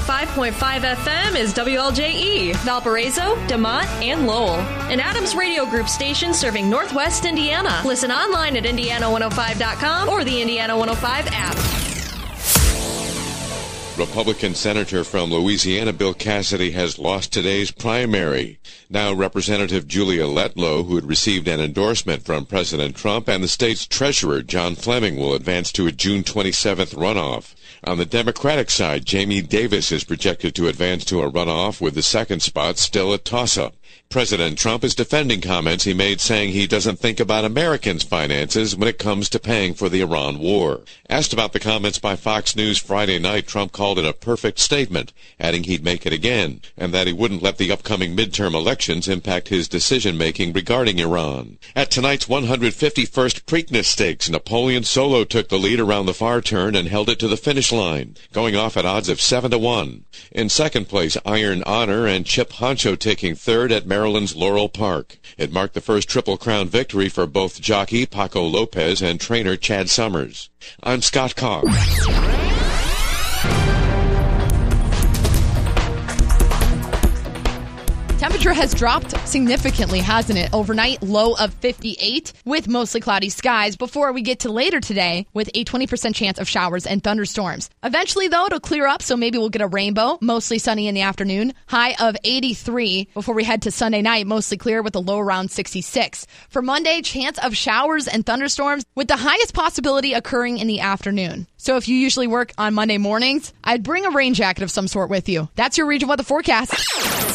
105.5 FM is WLJE, Valparaiso, DeMont, and Lowell. An Adams Radio Group station serving Northwest Indiana. Listen online at Indiana105.com or the Indiana 105 app. Republican Senator from Louisiana Bill Cassidy has lost today's primary. Now Representative Julia Letlow, who had received an endorsement from President Trump, and the state's treasurer, John Fleming, will advance to a June 27th runoff. On the Democratic side, Jamie Davis is projected to advance to a runoff, with the second spot still a toss-up. President Trump is defending comments he made saying he doesn't think about Americans' finances when it comes to paying for the Iran war. Asked about the comments by Fox News Friday night, Trump called it a perfect statement, adding he'd make it again, and that he wouldn't let the upcoming midterm elections impact his decision-making regarding Iran. At tonight's 151st Preakness Stakes, Napoleon Solo took the lead around the far turn and held it to the finish line, going off at odds of 7-1. In second place, Iron Honor and Chip Honcho taking third at Maryland's Laurel Park. It marked the first Triple Crown victory for both jockey Paco Lopez and trainer Chad Summers. I'm Scott Cox. Temperature has dropped significantly, hasn't it? Overnight, low of 58 with mostly cloudy skies before we get to later today with a 20% chance of showers and thunderstorms. Eventually, though, it'll clear up, so maybe we'll get a rainbow, mostly sunny in the afternoon. High of 83 before we head to Sunday night, mostly clear with a low around 66. For Monday, chance of showers and thunderstorms with the highest possibility occurring in the afternoon. So if you usually work on Monday mornings, I'd bring a rain jacket of some sort with you. That's your regional weather forecast.